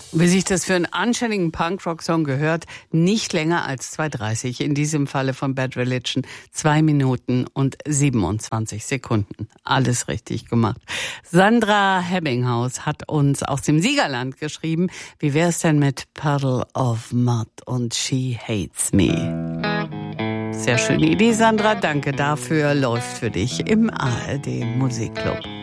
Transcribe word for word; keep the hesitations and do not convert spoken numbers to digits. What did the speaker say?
Wie sich das für einen anständigen Punkrock-Song gehört, nicht länger als zwei dreißig. In diesem Falle von Bad Religion zwei Minuten und siebenundzwanzig Sekunden. Alles richtig gemacht. Sandra Hebbinghaus hat uns aus dem Siegerland geschrieben, wie wär's denn mit Puddle of Mud und She Hates Me? Sehr schöne Idee, Sandra. Danke dafür. Läuft für dich im A R D Musikclub.